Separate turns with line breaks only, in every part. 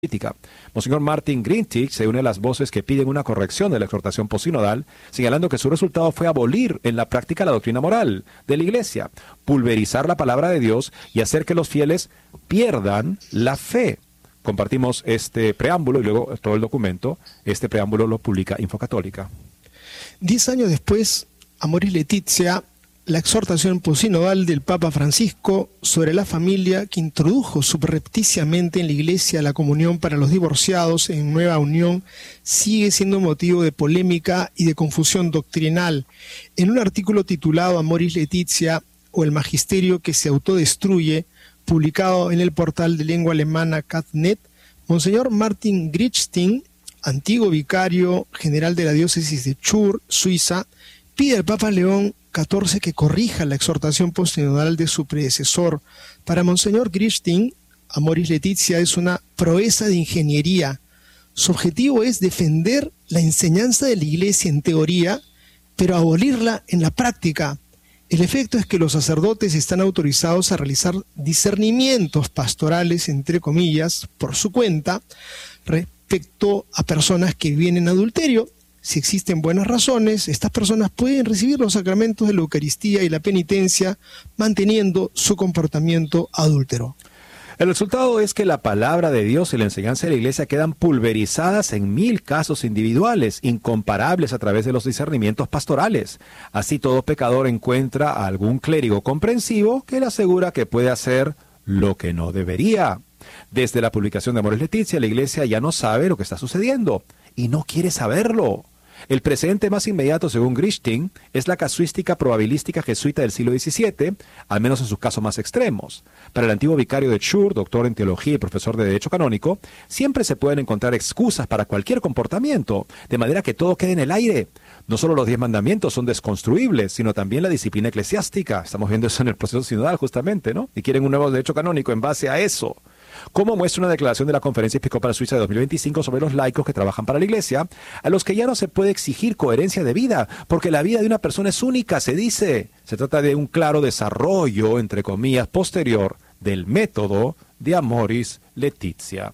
política. Monseñor Martin Grintig se une a las voces que piden una corrección de la exhortación posinodal, señalando que su resultado fue abolir en la práctica la doctrina moral de la Iglesia, pulverizar la palabra de Dios y hacer que los fieles pierdan la fe. Compartimos este preámbulo y luego todo el documento. Este preámbulo lo publica Infocatólica.
10 años después, Amoris Laetitia, la exhortación posinodal del Papa Francisco sobre la familia que introdujo subrepticiamente en la Iglesia la comunión para los divorciados en nueva unión, sigue siendo motivo de polémica y de confusión doctrinal. En un artículo titulado Amoris Laetitia o el magisterio que se autodestruye, publicado en el portal de lengua alemana Catnet, Monseñor Martin Grintig, antiguo vicario general de la diócesis de Chur, Suiza, pide al Papa León XIV que corrija la exhortación posinodal de su predecesor. Para Monseñor Grintig, Amoris Laetitia es una proeza de ingeniería. Su objetivo es defender la enseñanza de la Iglesia en teoría, pero abolirla en la práctica. El efecto es que los sacerdotes están autorizados a realizar discernimientos pastorales, entre comillas, por su cuenta, respecto a personas que viven en adulterio. Si existen buenas razones, estas personas pueden recibir los sacramentos de la Eucaristía y la penitencia, manteniendo su comportamiento adúltero.
El resultado es que la palabra de Dios y la enseñanza de la Iglesia quedan pulverizadas en 1000 casos individuales, incomparables a través de los discernimientos pastorales. Así todo pecador encuentra a algún clérigo comprensivo que le asegura que puede hacer lo que no debería. Desde la publicación de Amoris Laetitia, la Iglesia ya no sabe lo que está sucediendo y no quiere saberlo. El precedente más inmediato, según Grintig, es la casuística probabilística jesuita del siglo XVII, al menos en sus casos más extremos. Para el antiguo vicario de Chur, doctor en teología y profesor de derecho canónico, siempre se pueden encontrar excusas para cualquier comportamiento, de manera que todo quede en el aire. No solo los 10 mandamientos son desconstruibles, sino también la disciplina eclesiástica. Estamos viendo eso en el proceso sinodal justamente, ¿no? Y quieren un nuevo derecho canónico en base a eso. Como muestra una declaración de la Conferencia Episcopal Suiza de 2025 sobre los laicos que trabajan para la Iglesia, a los que ya no se puede exigir coherencia de vida, porque la vida de una persona es única, se dice. Se trata de un claro desarrollo, entre comillas, posterior del método de Amoris Laetitia.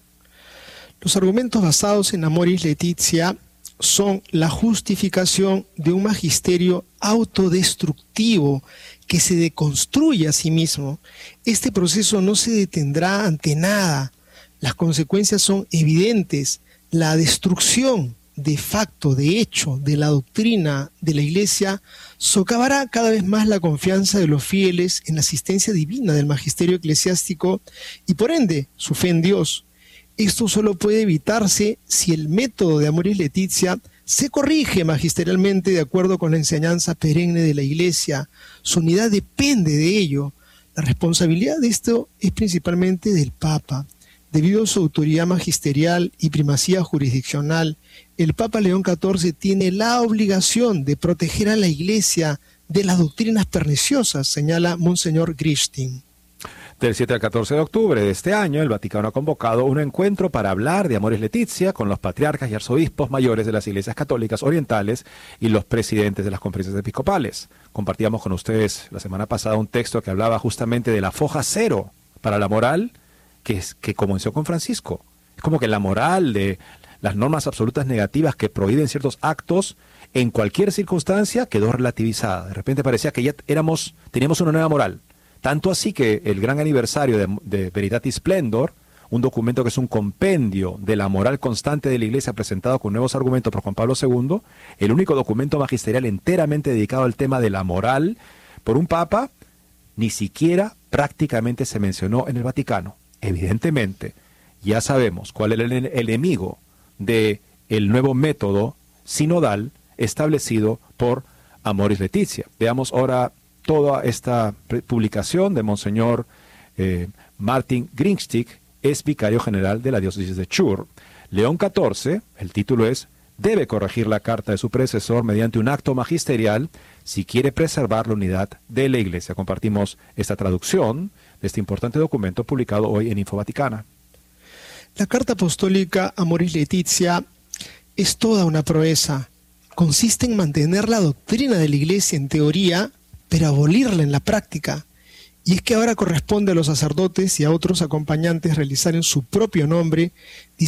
Los argumentos basados en Amoris Laetitia son la justificación de un magisterio autodestructivo que se deconstruye a sí mismo. Este proceso no se detendrá ante nada. Las consecuencias son evidentes. La destrucción de facto, de hecho, de la doctrina de la Iglesia socavará cada vez más la confianza de los fieles en la asistencia divina del magisterio eclesiástico y por ende su fe en Dios. Esto solo puede evitarse si el método de Amoris Laetitia se corrige magisterialmente de acuerdo con la enseñanza perenne de la Iglesia. Su unidad depende de ello. La responsabilidad de esto es principalmente del Papa. Debido a su autoridad magisterial y primacía jurisdiccional, el Papa León XIV tiene la obligación de proteger a la Iglesia de las doctrinas perniciosas, señala Monseñor Grintig.
Del 7 al 14 de octubre de este año, el Vaticano ha convocado un encuentro para hablar de Amoris Laetitia con los patriarcas y arzobispos mayores de las iglesias católicas orientales y los presidentes de las conferencias episcopales. Compartíamos con ustedes la semana pasada un texto que hablaba justamente de la foja cero para la moral que comenzó con Francisco. Es como que la moral de las normas absolutas negativas que prohíben ciertos actos en cualquier circunstancia quedó relativizada. De repente parecía que ya teníamos una nueva moral. Tanto así que el gran aniversario de Veritatis Splendor, un documento que es un compendio de la moral constante de la Iglesia presentado con nuevos argumentos por Juan Pablo II, el único documento magisterial enteramente dedicado al tema de la moral por un papa, ni siquiera prácticamente se mencionó en el Vaticano. Evidentemente, ya sabemos cuál es el enemigo del nuevo método sinodal establecido por Amoris Laetitia. Veamos ahora toda esta publicación de Monseñor Martin Grintig, es vicario general de la diócesis de Chur. León XIV, el título es, debe corregir la carta de su predecesor mediante un acto magisterial si quiere preservar la unidad de la Iglesia. Compartimos esta traducción de este importante documento publicado hoy en Infovaticana.
La carta apostólica Amoris Laetitia es toda una proeza. Consiste en mantener la doctrina de la Iglesia en teoría, pero abolirla en la práctica. Y es que ahora corresponde a los sacerdotes y a otros acompañantes realizar en su propio nombre